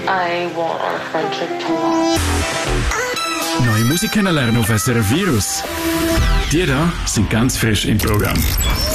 I want our friendship to last. Neue Musik kennenlernen auf SRF Virus. Die da sind ganz frisch im Programm.